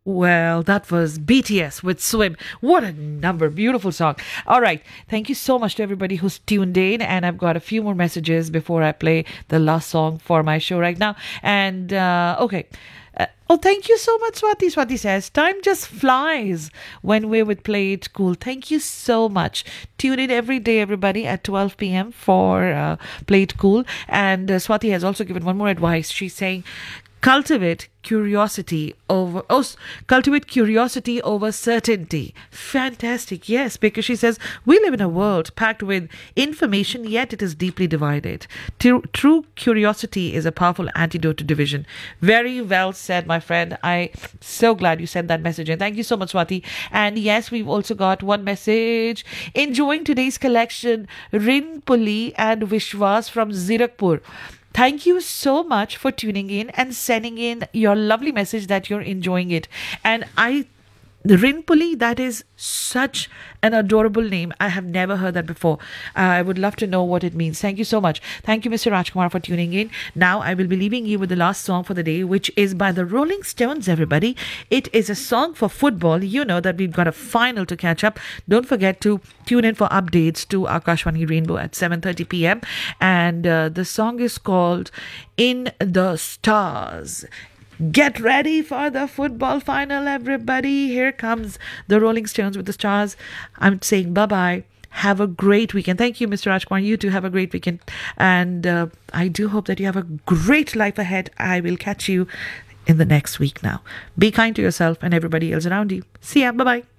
Well, that was BTS with Swim. What a number. Beautiful song. All right. Thank you so much to everybody who's tuned in. And I've got a few more messages before I play the last song for my show right now. And, okay. Oh, thank you so much, Swati. Swati says, time just flies when we're with Play It Cool. Thank you so much. Tune in every day, everybody, at 12 p.m. for Play It Cool. And Swati has also given one more advice. She's saying, cultivate curiosity over cultivate curiosity over certainty. Fantastic. Yes, because she says we live in a world packed with information, yet it is deeply divided. True curiosity is a powerful antidote to division. Very well said, my friend. I so glad you sent that message, and thank you so much, Swati. And yes, we've also got one message enjoying today's collection, Rin Puli and Vishwas from Zirakpur. Thank you so much for tuning in and sending in your lovely message that you're enjoying it. And Rinpuli, that is such an adorable name. I have never heard that before. I would love to know what it means. Thank you so much. Thank you, Mr. Rajkumar, for tuning in. Now I will be leaving you with the last song for the day, which is by the Rolling Stones, everybody. It is a song for football. You know that we've got a final to catch up. Don't forget to tune in for updates to Akashvani Rainbow at 7:30 p.m. And the song is called In the Stars. Get ready for the football final, everybody. Here comes the Rolling Stones with the Stars. I'm saying bye-bye. Have a great weekend. Thank you, Mr. Rajkumar. You too have a great weekend. And I do hope that you have a great life ahead. I will catch you in the next week now. Be kind to yourself and everybody else around you. See ya. Bye-bye.